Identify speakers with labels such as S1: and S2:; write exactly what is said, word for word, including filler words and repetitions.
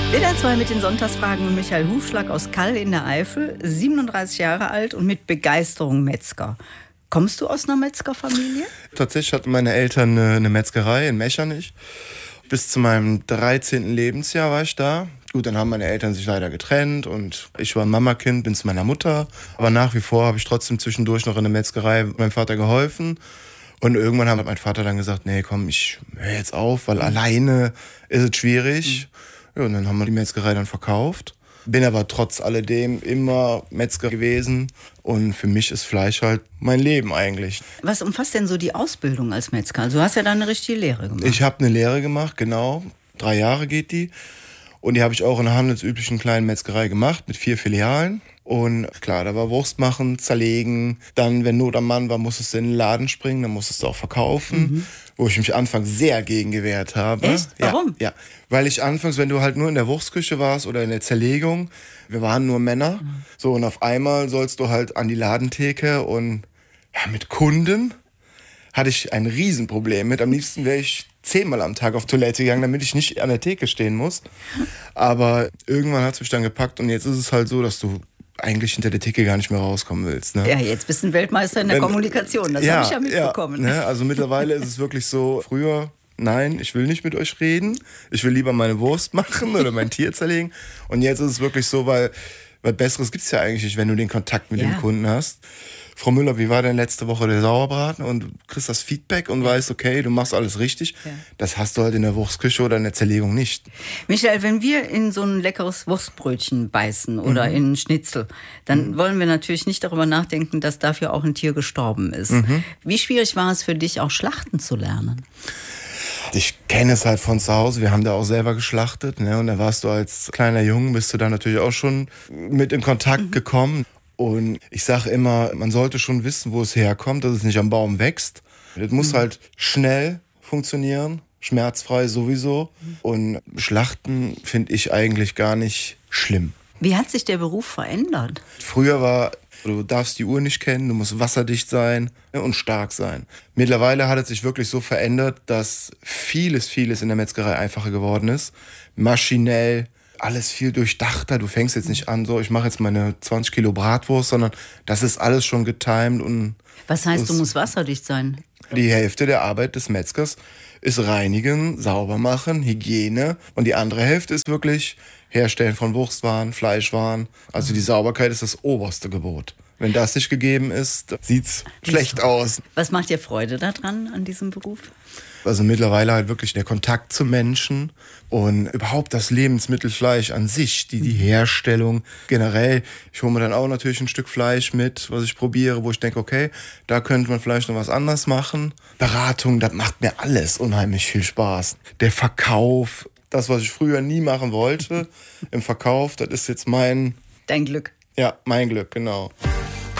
S1: W D R zwei mit den Sonntagsfragen. Michael Hufschlag aus Kall in der Eifel, siebenunddreißig Jahre alt und mit Begeisterung Metzger. Kommst du aus einer Metzgerfamilie?
S2: Tatsächlich hatten meine Eltern eine Metzgerei in Mechernich. Bis zu meinem dreizehnten Lebensjahr war ich da. Gut, dann haben meine Eltern sich leider getrennt und ich war ein Mamakind, bin zu meiner Mutter. Aber nach wie vor habe ich trotzdem zwischendurch noch in der Metzgerei meinem Vater geholfen. Und irgendwann hat mein Vater dann gesagt, nee, komm, ich höre jetzt auf, weil alleine ist es schwierig. Ja, und dann haben wir die Metzgerei dann verkauft. Bin aber trotz alledem immer Metzger gewesen. Und für mich ist Fleisch halt mein Leben eigentlich.
S1: Was umfasst denn so die Ausbildung als Metzger? Also du hast ja da eine richtige Lehre gemacht.
S2: Ich habe eine Lehre gemacht, genau. Drei Jahre geht die. Und die habe ich auch in einer handelsüblichen kleinen Metzgerei gemacht mit vier Filialen. Und klar, da war Wurst machen, zerlegen. Dann, wenn Not am Mann war, musstest du in den Laden springen, dann musstest du auch verkaufen. Mhm. Wo ich mich anfangs sehr gegen gewehrt habe.
S1: Echt? Warum?
S2: Ja, ja, weil ich anfangs, wenn du halt nur in der Wurstküche warst oder in der Zerlegung, wir waren nur Männer. Mhm. So, und auf einmal sollst du halt an die Ladentheke und ja, mit Kunden hatte ich ein Riesenproblem mit. Am liebsten wäre ich zehnmal am Tag auf Toilette gegangen, damit ich nicht an der Theke stehen muss. Aber irgendwann hat es mich dann gepackt und jetzt ist es halt so, dass du eigentlich hinter der Theke gar nicht mehr rauskommen willst. Ne?
S1: Ja, jetzt bist du ein Weltmeister in der Wenn, Kommunikation, das ja, habe ich ja mitbekommen.
S2: Ja, ne? Also mittlerweile ist es wirklich so, früher, nein, ich will nicht mit euch reden, ich will lieber meine Wurst machen oder mein Tier zerlegen. Und jetzt ist es wirklich so, weil, weil Besseres gibt es ja eigentlich nicht, wenn du den Kontakt mit ja. dem Kunden hast. Frau Müller, wie war denn letzte Woche der Sauerbraten? Und du kriegst das Feedback und weißt, okay, du machst alles richtig. Ja. Das hast du halt in der Wurstküche oder in der Zerlegung nicht.
S1: Michael, wenn wir in so ein leckeres Wurstbrötchen beißen oder mhm. in einen Schnitzel, dann mhm. wollen wir natürlich nicht darüber nachdenken, dass dafür auch ein Tier gestorben ist. Mhm. Wie schwierig war es für dich, auch schlachten zu lernen?
S2: Ich kenne es halt von zu Hause, wir haben da auch selber geschlachtet. Ne? Und da warst du als kleiner Junge, bist du da natürlich auch schon mit in Kontakt mhm. gekommen. Und ich sage immer, man sollte schon wissen, wo es herkommt, dass es nicht am Baum wächst. Das muss mhm. halt schnell funktionieren, schmerzfrei sowieso. Mhm. Und Schlachten finde ich eigentlich gar nicht schlimm.
S1: Wie hat sich der Beruf verändert?
S2: Früher war, du darfst die Uhr nicht kennen, du musst wasserdicht sein und stark sein. Mittlerweile hat es sich wirklich so verändert, dass vieles, vieles in der Metzgerei einfacher geworden ist. Maschinell. Alles viel durchdachter. Du fängst jetzt nicht an, so ich mache jetzt meine zwanzig Kilo Bratwurst, sondern das ist alles schon getimed. Und
S1: was heißt, du musst wasserdicht sein?
S2: Die Hälfte der Arbeit des Metzgers ist reinigen, sauber machen, Hygiene. Und die andere Hälfte ist wirklich Herstellen von Wurstwaren, Fleischwaren. Also die Sauberkeit ist das oberste Gebot. Wenn das nicht gegeben ist, sieht's schlecht aus.
S1: Was macht dir Freude daran, an diesem Beruf?
S2: Also mittlerweile halt wirklich der Kontakt zu Menschen und überhaupt das Lebensmittelfleisch an sich, die, die Herstellung generell. Ich hole mir dann auch natürlich ein Stück Fleisch mit, was ich probiere, wo ich denke, okay, da könnte man vielleicht noch was anders machen. Beratung, das macht mir alles unheimlich viel Spaß. Der Verkauf, das, was ich früher nie machen wollte, im Verkauf, das ist jetzt mein...
S1: Dein Glück.
S2: Ja, mein Glück, genau.